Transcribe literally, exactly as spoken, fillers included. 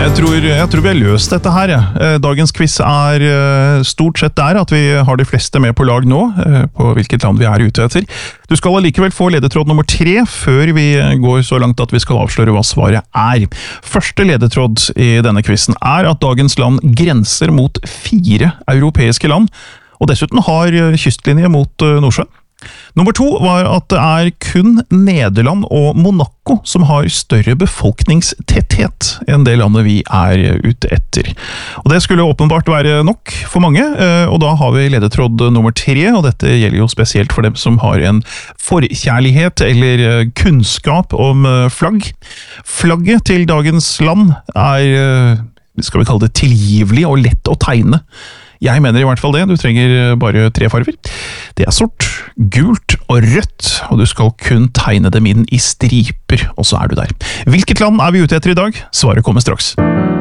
Jeg tror, jeg tror vi har løst dette her. Ja. Dagens quiz er stort sett der at vi har de fleste med på lag nå, på hvilket land vi er ute etter. Du skal allikevel få ledetråd nummer tre, før vi går så langt at vi skal avsløre hva svaret er. Første ledetråd i denne quizen er at dagens land grenser mot fire europeiske land, og dessuten har kystlinje mot Nordsjøen. Nummer to var at det er kun Nederland og Monaco som har større befolkningstetthet enn det landet vi er ute etter. Og det skulle åpenbart være nok for mange, og da har vi ledetråd nummer tre, og dette gjelder jo spesielt for dem som har en forkjærlighet eller kunnskap om flagg. Flagget til dagens land er, skal vi kalle det, tilgivelig og lett å tegne. Jeg mener i hvert fall det, du trenger bare tre farver. Det er sort, gult og rødt, og du skal kun tegne dem inn i striper, og så er du der. Hvilket land er vi ute etter i dag? Svaret kommer straks.